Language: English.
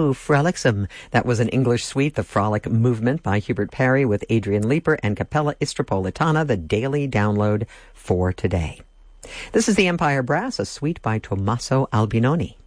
Ooh, Frolicsome. That was an English suite, The Frolic Movement by Hubert Parry with Adrian Leeper and Capella Istropolitana, the daily download for today. This is the Empire Brass, a suite by Tommaso Albinoni.